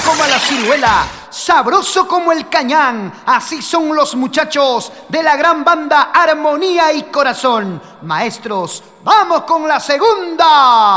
como la ciruela, sabroso como el cañán. Así son los muchachos de la gran banda Armonía y Corazón. Maestros, ¡vamos con la segunda!